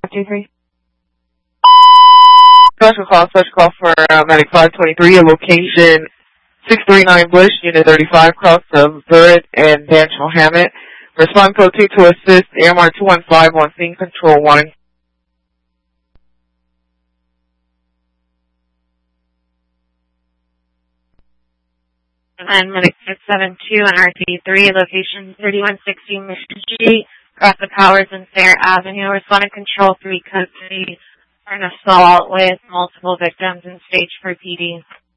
523. Special call for Medic 523, a location 639 Bush, Unit 35, cross of Burritt and Danville Hammett. Respond code 2 to assist AMR 215 on scene control 1. And Medic 672 and RT3, location 3160 Mission Street, across the Powers and Fair Avenue. Responding control 3 code 3 for an assault with multiple victims in stage 4 PD.